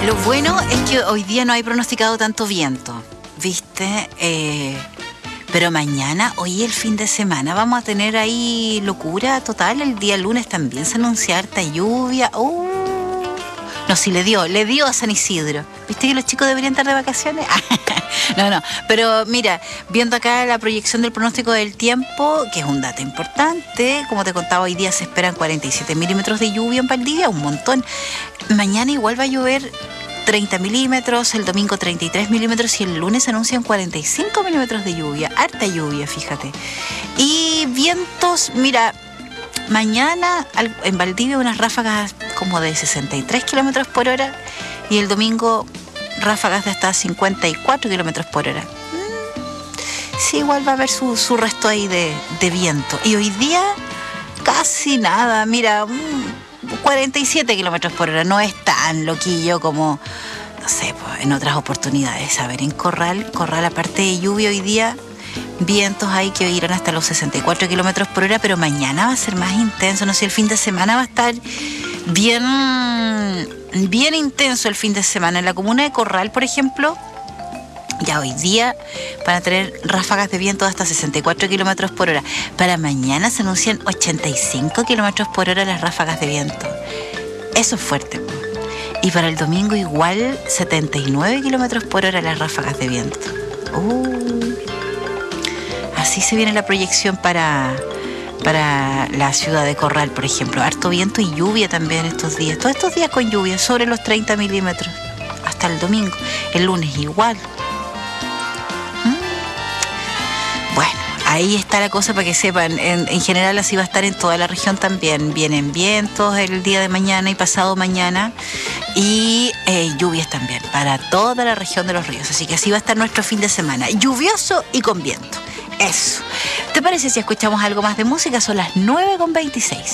Lo bueno es que hoy día no hay pronosticado tanto viento, ¿viste? Pero mañana, hoy el fin de semana, vamos a tener ahí locura total. El día lunes también se anuncia harta lluvia. No, sí le dio a San Isidro. ¿Viste que los chicos deberían estar de vacaciones? No, pero mira, viendo acá la proyección del pronóstico del tiempo, que es un dato importante, como te contaba, hoy día se esperan 47 milímetros de lluvia en Valdivia, un montón. Mañana igual va a llover 30 milímetros, el domingo 33 milímetros y el lunes anuncian 45 milímetros de lluvia, harta lluvia, fíjate. Y vientos, mira, mañana en Valdivia unas ráfagas como de 63 kilómetros por hora y el domingo ráfagas de hasta 54 kilómetros por hora. Sí, igual va a haber su resto ahí de viento. Y hoy día casi nada, mira, 47 kilómetros por hora, no es tan loquillo como, no sé, pues, en otras oportunidades. A ver, en Corral, aparte de lluvia hoy día, vientos ahí que irán hasta los 64 kilómetros por hora, pero mañana va a ser más intenso. No sé, el fin de semana va a estar bien intenso el fin de semana. En la comuna de Corral, por ejemplo, ya hoy día van a tener ráfagas de viento de hasta 64 kilómetros por hora. Para mañana se anuncian 85 kilómetros por hora las ráfagas de viento. Eso es fuerte. Y para el domingo igual 79 kilómetros por hora las ráfagas de viento. Así se viene la proyección para la ciudad de Corral, por ejemplo. Harto viento y lluvia también estos días. Todos estos días con lluvia, sobre los 30 milímetros. Hasta el domingo. El lunes igual. Bueno, ahí está la cosa para que sepan. En general así va a estar en toda la región también. Vienen vientos el día de mañana y pasado mañana. Y lluvias también para toda la región de Los Ríos. Así que así va a estar nuestro fin de semana. Lluvioso y con viento. Eso. ¿Te parece si escuchamos algo más de música? Son las 9:26.